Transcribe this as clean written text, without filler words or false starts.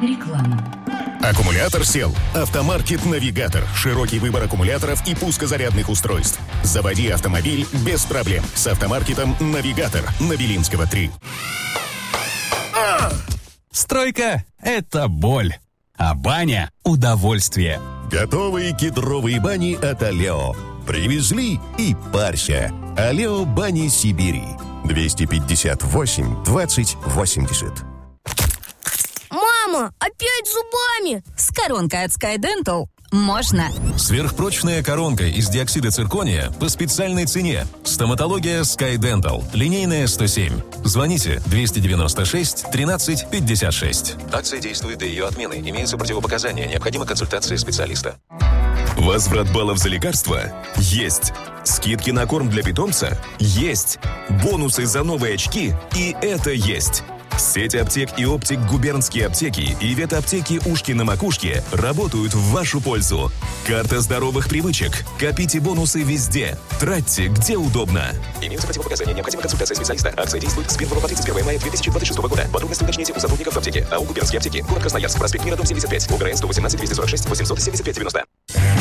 Реклама. Аккумулятор сел. Автомаркет «Навигатор». Широкий выбор аккумуляторов и пускозарядных устройств. Заводи автомобиль без проблем. С автомаркетом «Навигатор» на Белинского, 3. Стройка – это боль, а баня – удовольствие. Готовые кедровые бани от Алео. Привезли и парься. Алео бани Сибири. 258 20 80. Мама, опять зубами! С коронкой от Sky Dental можно. Сверхпрочная коронка из диоксида циркония по специальной цене. Стоматология Sky Dental. Линейная 107. Звоните 296 13 56. Акция действует до ее отмены. Имеются противопоказания. Необходима консультация специалиста. Возврат баллов за лекарства? Есть. Скидки на корм для питомца? Есть. Бонусы за новые очки? И это есть. Сеть аптек и оптик «Губернские аптеки» и ветаптеки «Ушки на макушке» работают в вашу пользу. Карта здоровых привычек. Копите бонусы везде. Тратьте, где удобно. Имеются противопоказания. Необходима консультация специалиста. Акция действует с 1 по 31 мая 2026 года. Подробности уточните у сотрудников аптеки. АО «Губернские аптеки». Город Красноярск. Проспект Мира, дом 75. УГРН 118 246 875 90.